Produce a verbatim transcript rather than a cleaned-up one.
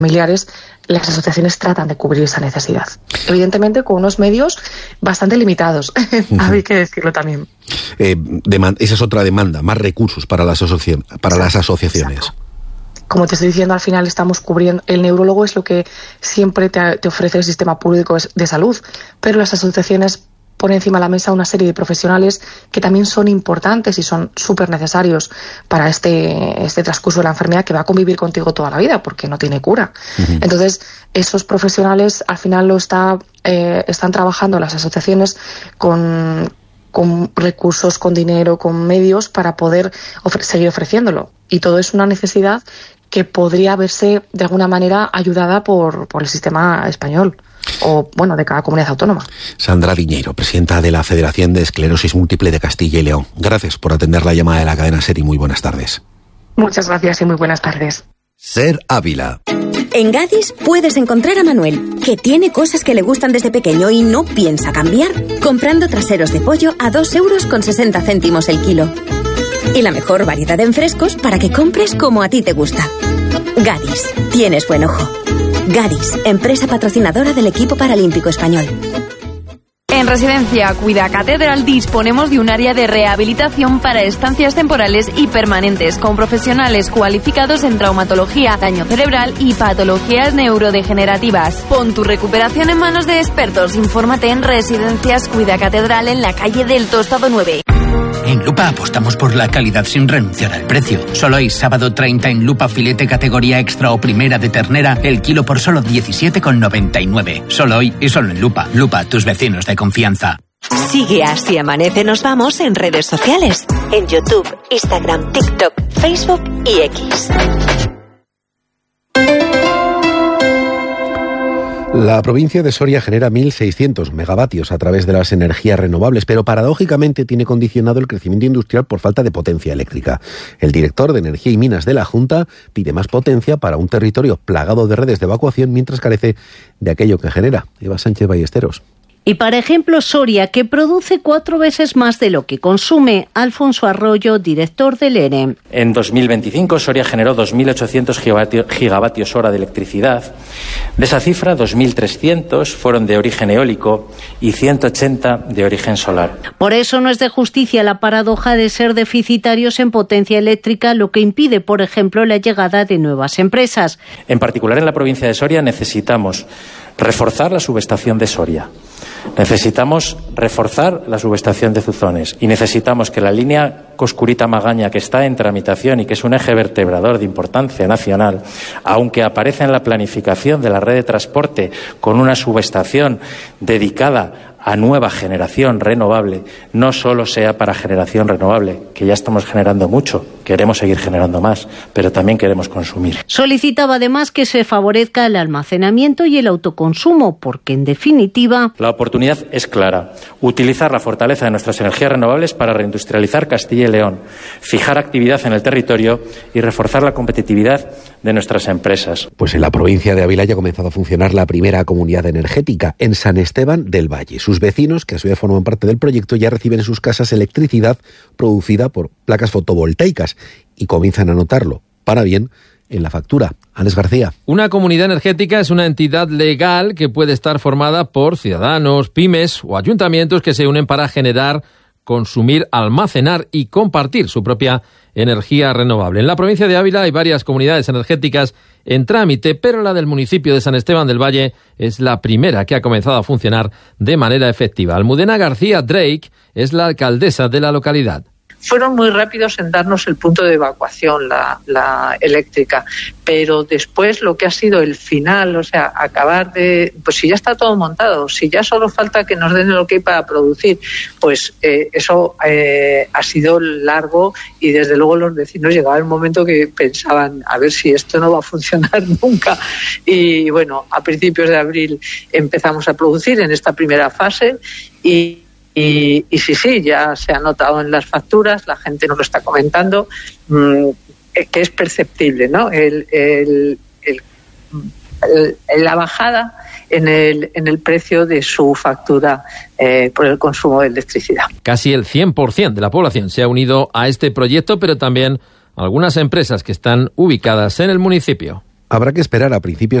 familiares, las asociaciones tratan de cubrir esa necesidad. Evidentemente con unos medios bastante limitados, hay que decirlo también. Eh, demand- esa es otra demanda, más recursos para las, asoci- para las asociaciones. Exacto. Como te estoy diciendo, al final estamos cubriendo, el neurólogo es lo que siempre te, te ofrece el sistema público de salud, pero las asociaciones ponen encima de la mesa una serie de profesionales que también son importantes y son súper necesarios para este, este transcurso de la enfermedad que va a convivir contigo toda la vida porque no tiene cura. Uh-huh. Entonces, esos profesionales al final lo está, eh, están trabajando las asociaciones con, con recursos, con dinero, con medios para poder ofre- seguir ofreciéndolo. Y todo es una necesidad que podría verse de alguna manera ayudada por, por el sistema español o, bueno, de cada comunidad autónoma. Sandra Diñeiro, presidenta de la Federación de Esclerosis Múltiple de Castilla y León. Gracias por atender la llamada de la cadena SER y muy buenas tardes. Muchas gracias y muy buenas tardes. SER Ávila. En Gadis puedes encontrar a Manuel, que tiene cosas que le gustan desde pequeño y no piensa cambiar, comprando traseros de pollo a dos euros con sesenta céntimos el kilo. Y la mejor variedad en frescos para que compres como a ti te gusta. Gadis, tienes buen ojo. Gadis, empresa patrocinadora del equipo paralímpico español. En Residencia Cuida Catedral disponemos de un área de rehabilitación para estancias temporales y permanentes con profesionales cualificados en traumatología, daño cerebral y patologías neurodegenerativas. Pon tu recuperación en manos de expertos. Infórmate en Residencias Cuida Catedral en la calle del Tostado nueve. En Lupa apostamos por la calidad sin renunciar al precio. Solo hoy, sábado treinta, en Lupa filete categoría extra o primera de ternera, el kilo por solo diecisiete con noventa y nueve. Solo hoy y solo en Lupa. Lupa, tus vecinos de confianza. Sigue Así Amanece Nos Vamos en redes sociales. En YouTube, Instagram, TikTok, Facebook y X. La provincia de Soria genera mil seiscientos megavatios a través de las energías renovables, pero paradójicamente tiene condicionado el crecimiento industrial por falta de potencia eléctrica. El director de Energía y Minas de la Junta pide más potencia para un territorio plagado de redes de evacuación mientras carece de aquello que genera. Eva Sánchez Ballesteros. Y para ejemplo, Soria, que produce cuatro veces más de lo que consume. Alfonso Arroyo, director del E N E. En dos mil veinticinco, Soria generó dos mil ochocientos gigavatios hora de electricidad. De esa cifra, dos mil trescientos fueron de origen eólico y ciento ochenta de origen solar. Por eso no es de justicia la paradoja de ser deficitarios en potencia eléctrica, lo que impide, por ejemplo, la llegada de nuevas empresas. En particular, en la provincia de Soria necesitamos reforzar la subestación de Soria. Necesitamos reforzar la subestación de Zuzones y necesitamos que la línea Coscurita-Magaña, que está en tramitación y que es un eje vertebrador de importancia nacional, aunque aparece en la planificación de la red de transporte con una subestación dedicada a nueva generación renovable, no solo sea para generación renovable, que ya estamos generando mucho, queremos seguir generando más, pero también queremos consumir. Solicitaba además que se favorezca el almacenamiento y el autoconsumo, porque en definitiva... La oportunidad es clara, utilizar la fortaleza de nuestras energías renovables para reindustrializar Castilla y León, fijar actividad en el territorio y reforzar la competitividad de nuestras empresas. Pues en la provincia de Ávila ya ha comenzado a funcionar la primera comunidad energética en San Esteban del Valle. Sus vecinos, que a su vez forman parte del proyecto, ya reciben en sus casas electricidad producida por placas fotovoltaicas y comienzan a notarlo, para bien, en la factura. Ángeles García. Una comunidad energética es una entidad legal que puede estar formada por ciudadanos, pymes o ayuntamientos que se unen para generar, consumir, almacenar y compartir su propia energía renovable. En la provincia de Ávila hay varias comunidades energéticas en trámite, pero la del municipio de San Esteban del Valle es la primera que ha comenzado a funcionar de manera efectiva. Almudena García Drake es la alcaldesa de la localidad. Fueron muy rápidos en darnos el punto de evacuación, la, la eléctrica, pero después lo que ha sido el final, o sea, acabar de, pues si ya está todo montado, si ya solo falta que nos den el ok para producir, pues eh, eso eh, ha sido largo y desde luego los vecinos llegaba el momento que pensaban, a ver si esto no va a funcionar nunca. Y bueno, a principios de abril empezamos a producir en esta primera fase y Y, y sí, sí, ya se ha notado en las facturas, la gente nos lo está comentando, mmm, que es perceptible, ¿no? El, el, el, el, la bajada en el, en el precio de su factura eh, por el consumo de electricidad. Casi el cien por ciento de la población se ha unido a este proyecto, pero también algunas empresas que están ubicadas en el municipio. Habrá que esperar a principios